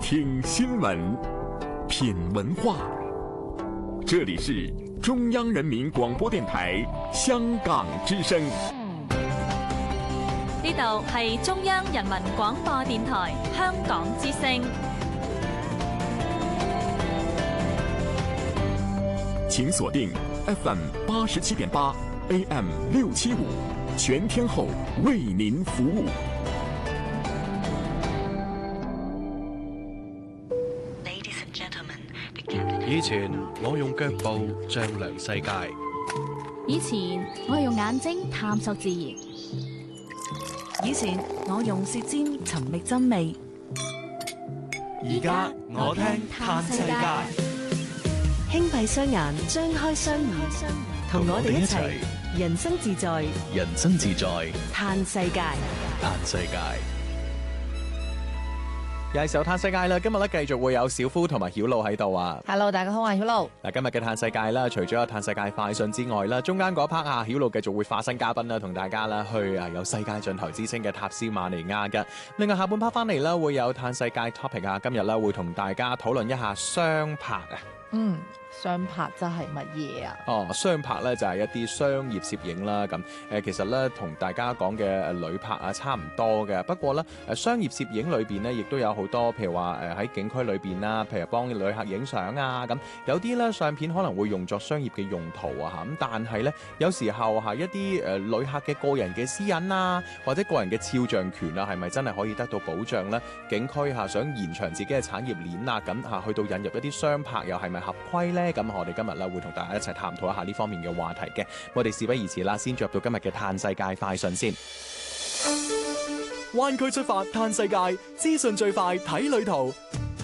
听新闻，品文化。这里是中央人民广播电台香港之声。 呢度係中央人民廣播電台香港之聲。 請鎖定 FM 87.8 AM 675，全天候為您服務。 以前我用腳步丈量世界， 以前我用眼睛探索自然， 以前我用舌尖尋覓真味， 而家我聽嘆世界。 輕閉雙眼，張開雙耳，同我哋一齊人生自在， 人生自在， 嘆世界， 嘆世界。 又係時候嘆世界啦！今日咧繼續會有小夫同埋曉露喺度啊。 Hello， 大家好，我係曉露。 嗱，今日嘅嘆世界啦，除咗有嘆世界快訊之外啦，中間嗰 part 啊，曉露繼續會化身嘉賓啦，同大家啦去有世界盡頭之稱嘅塔斯馬尼亞嘅。另外下半 part 翻嚟啦，會有嘆世界 topic 啊，今日咧會同大家討論一下雙拍啊。 雙拍即係乜嘢啊？ 雙拍咧就係一啲商業攝影啦，咁其實咧同大家講嘅旅拍啊差唔多嘅，不過咧商業攝影裏邊咧亦都有好多，譬如話喺景區裏邊啦，譬如幫旅客影相啊，咁有啲咧相片可能會用作商業嘅用途啊嚇，咁但係咧有時候係一啲旅客嘅個人嘅私隱啊，或者個人嘅肖像權啊，係咪真係可以得到保障咧？景區想延長自己嘅產業鏈啊，咁去到引入一啲雙拍又係咪合規咧？咁我哋今日咧會同大家一齊探討一下呢方面嘅話題嘅。我哋事不宜遲啦，先進入到今日嘅嘆世界快訊先。 灣區出發嘆世界，資訊最快睇旅途。